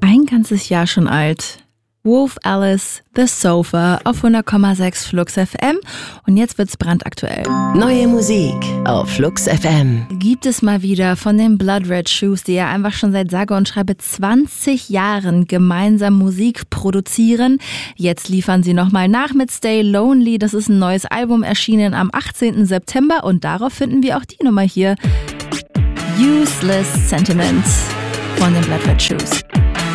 Ein ganzes Jahr schon alt. Wolf Alice, The Sofa auf 100,6 Flux FM und jetzt wird's brandaktuell. Neue Musik auf Flux FM. Gibt es mal wieder von den Blood Red Shoes, die ja einfach schon seit sage und schreibe 20 Jahren gemeinsam Musik produzieren. Jetzt liefern sie nochmal nach mit Stay Lonely. Das ist ein neues Album, erschienen am 18. September und darauf finden wir auch die Nummer hier. Useless Sentiment von den Blood Red Shoes.